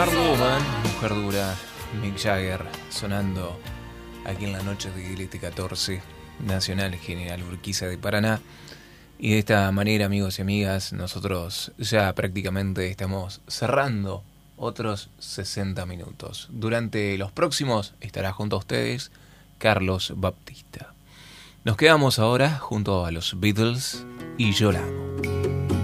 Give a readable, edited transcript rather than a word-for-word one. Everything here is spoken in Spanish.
Hard Woman, mujer dura, Mick Jagger, sonando aquí en la noche de Ilete 14, Nacional General Urquiza de Paraná. Y de esta manera, amigos y amigas, nosotros ya prácticamente estamos cerrando otros 60 minutos. Durante los próximos estará junto a ustedes Carlos Baptista. Nos quedamos ahora junto a los Beatles y Yo la amo.